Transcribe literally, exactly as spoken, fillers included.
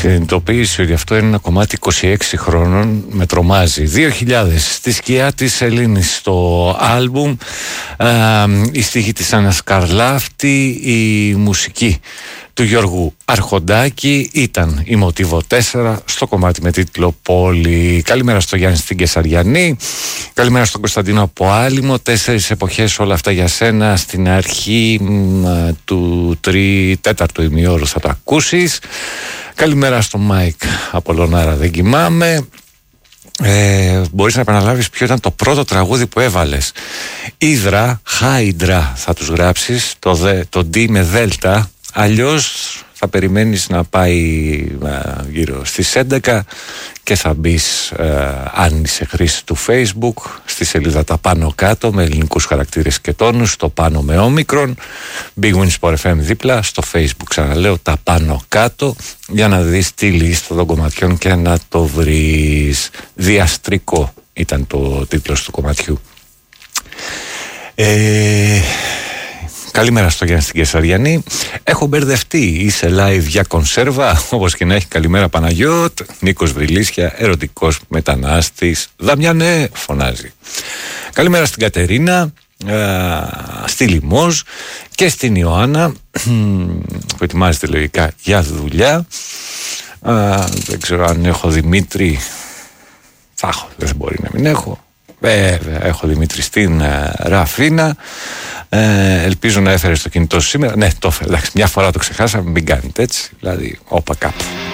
συνειδητοποίηση ότι αυτό είναι ένα κομμάτι είκοσι έξι χρόνων με τρομάζει. δύο χιλιάδες, στη σκιά της Σελήνης στο άλμπουμ, ε, η στίχη της Άννας Καρλάφτη, η μουσική του Γιώργου Αρχοντάκη, ήταν η Μοτίβο τέσσερα στο κομμάτι με τίτλο Πόλη. Καλημέρα στο Γιάννη στην Κεσαριανή, καλημέρα στον Κωνσταντίνο από Άλυμο. Τέσσερις εποχές, όλα αυτά για σένα. Στην αρχή μ, του τρι, τέταρτου ημιώρου θα το ακούσεις. Καλημέρα στον Μάικ από Λονάρα, δεν κοιμάμαι. Ε, μπορείς να επαναλάβεις ποιο ήταν το πρώτο τραγούδι που έβαλες? Ήδρα, Χάιντρα θα τους γράψεις, το, δε, το D με δέλτα. Αλλιώς θα περιμένεις να πάει ε, γύρω στις έντεκα και θα μπεις, ε, αν είσαι χρήστη του Facebook, στη σελίδα τα πάνω κάτω με ελληνικούς χαρακτήρες και τόνους, το πάνω με όμικρον, Big Win Sport εφ εμ δίπλα, στο Facebook ξαναλέω τα πάνω κάτω, για να δεις τη λίστα των κομματιών και να το βρεις. Διαστρικό ήταν το τίτλος του κομματιού. Ε... Καλημέρα στο Γιάννη στην Κεσαριανή. Έχω μπερδευτεί. Είσαι live για κονσέρβα? Όπως και να έχει, καλημέρα Παναγιώτ. Νίκος Βρυλίσια, ερωτικός μετανάστης. Δαμιανέ, φωνάζει. Καλημέρα στην Κατερίνα, στη Λιμόζ και στην Ιωάννα που ετοιμάζεται λογικά για δουλειά. Δεν ξέρω αν έχω Δημήτρη. Θα έχω, δεν μπορεί να μην έχω. Βέβαια, έχω Δημήτρη στην Ραφίνα. Ε, ελπίζω να έφερε το κινητό σου σήμερα. Ναι, το έφερε. Εντάξει, μια φορά το ξεχάσαμε, μην κάνετε έτσι. Δηλαδή, όπα κάπου.